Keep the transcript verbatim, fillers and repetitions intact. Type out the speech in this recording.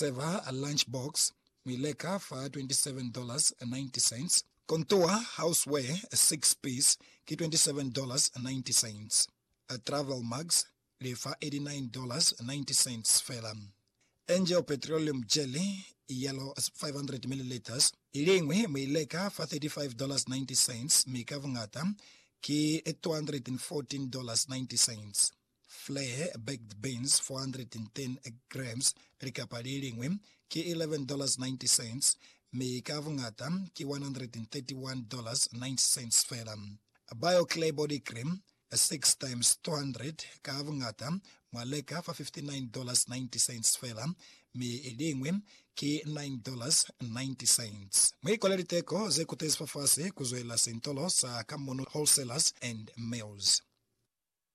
Lifesaver a lunchbox mileka fa twenty-seven dollars and ninety cents. Contour houseware a six piece ki twenty-seven dollars and ninety cents. A travel mugs le fa eighty-nine dollars and ninety cents fela. Angel petroleum jelly yellow five hundred milliliters ilengwe mileka fa thirty-five dollars and ninety cents mikavungata ki two hundred fourteen dollars and ninety cents. Flare baked beans four hundred ten grams rikapalilingwe ki eleven dollars and ninety cents mikavungata ki one hundred thirty-one dollars and ninety cents fela. A BioClay body cream a six times two hundred kavungata maleka for fifty-nine dollars and ninety cents fela mi ilingwe ki nine dollars and ninety cents. Mwi koleriteko zekutezi fafase kuzwela sintolo sa Kamono wholesalers and mills.